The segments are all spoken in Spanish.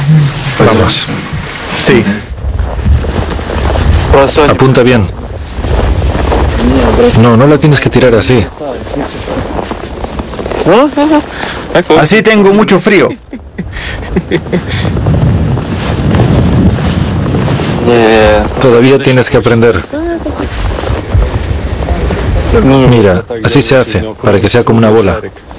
Vamos. Sí. Apunta bien. No, no la tienes que tirar así. Así tengo mucho frío. Todavía tienes que aprender. Mira, así se hace, para que sea como una bola.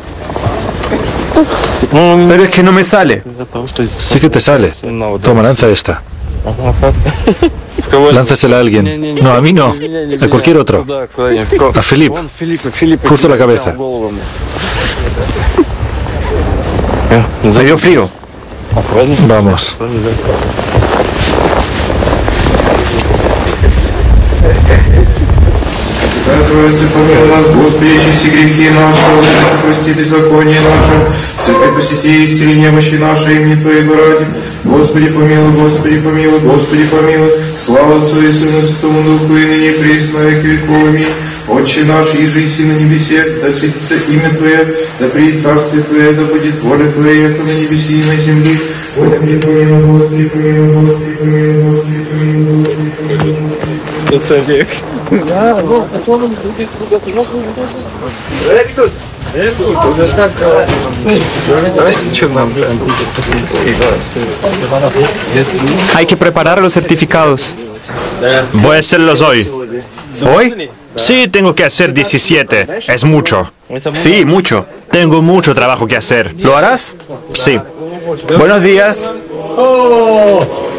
Pero es que no me sale. Sí que te sale. Toma, lanza esta. Lánzasela a alguien. No, a mí no. A cualquier otro. A Felipe. Justo la cabeza. Me dio frío. Vamos. Троица, помилуй нас, Господи, очисти грехи наши, Господи, прости беззаконие наше, святой посети исцели немощи наши, имени Твоего ради. Господи, помилуй, Господи, помилуй, Господи, помилуй. Слава Отцу и Сыну и Святому Духу, и ныне и присно, во веки веков. Аминь. Отче наш, иже и на небесе, да светится имя Твое, да приидет царствие Твое, да будет воля Твоя, как на небеси и на земле. Господи, помилуй, Господи, помилуй, Господи, помилуй, Господи, помилуй, Господи, помилуй. Hay que preparar los certificados. Voy a hacerlos hoy. ¿Hoy? Sí, tengo que hacer 17. Es mucho. Sí, mucho. Tengo mucho trabajo que hacer. ¿Lo harás? Sí. Buenos días.